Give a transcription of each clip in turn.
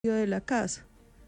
de la casa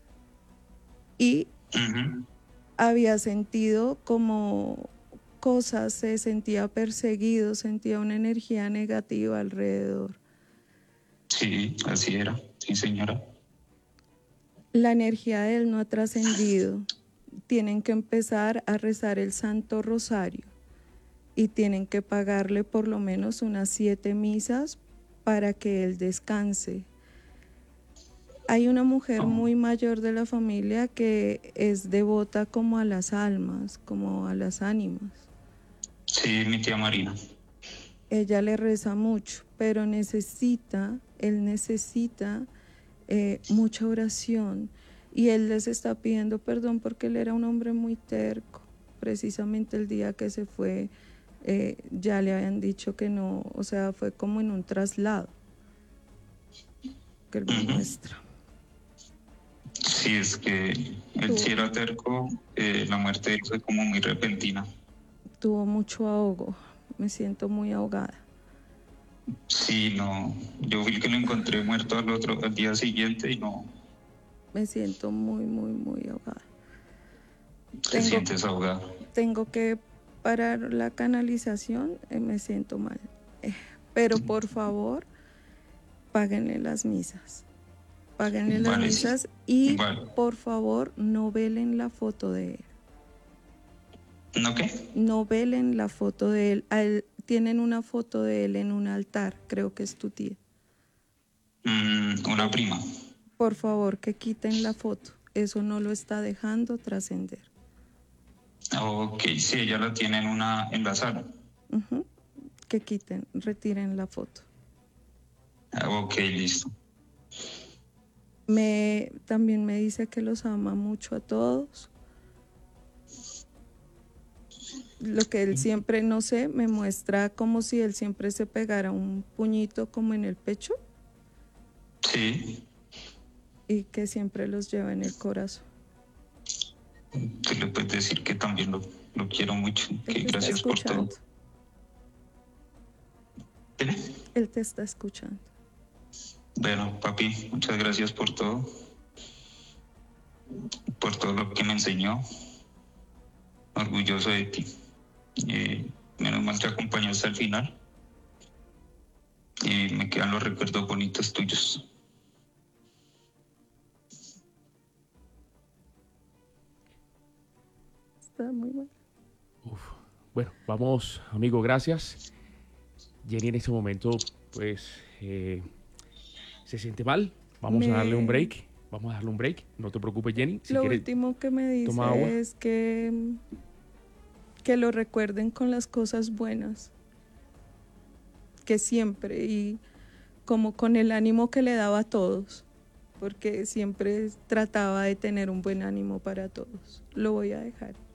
y Ujú. había sentido como cosas, se sentía perseguido, sentía una energía negativa alrededor. Sí, así era. Sí, señora. La energía de él no ha trascendido. Tienen que empezar a rezar el Santo Rosario y tienen que pagarle por lo menos unas 7 misas para que él descanse. Hay una mujer No. muy mayor de la familia que es devota como a las almas, como a las ánimas. Sí, mi tía Marina. Ella le reza mucho, pero él necesita mucha oración y él les está pidiendo perdón porque él era un hombre muy terco. Precisamente el día que se fue, ya le habían dicho que no, o sea, fue como en un traslado que él me Ujú. muestra. Sí, es que él sí Tuvo, era terco. La muerte de él fue como muy repentina. tuvo mucho ahogo, me siento muy ahogada. Sí, no. Yo fui el que lo encontré muerto al día siguiente y no Me siento muy, muy, muy ahogada. se Tengo, siente desahogado. tengo que parar la canalización, me siento mal. Pero por favor, páguenle las misas. Páguenle las Vale, sí. misas y Vale. por favor no velen la foto de él. ¿No qué? No velen la foto de él. Tienen una foto de él en un altar, creo que es tu tía. Una prima. Por favor que quiten la foto. Eso no lo está dejando trascender. Ok, sí, ella la tiene en la sala. Ujú. Que quiten, retiren la foto. Ok, listo. También me dice que los ama mucho a todos. Lo que él siempre, no sé, me muestra como si él siempre se pegara un puñito como en el pecho Sí, y que siempre los lleva en el corazón. tú le puedes decir que también lo quiero mucho, Él que te está gracias por todo. escuchando. ¿Tiene? Él te está escuchando. Bueno, papi, muchas gracias por todo lo que me enseñó. Orgulloso de ti. Menos mal te acompañó hasta el final y me quedan los recuerdos bonitos tuyos. Está muy mal. Uf. Bueno, vamos, amigo, gracias. Jenny en ese momento, pues, se siente mal. Vamos a darle un Me, break. Vamos a darle un break. No te preocupes, Jenny. Si lo quieres, último que me toma agua. dice es que lo recuerden con las cosas buenas, que siempre, y como con el ánimo que le daba a todos, porque siempre trataba de tener un buen ánimo para todos. Lo voy a dejar.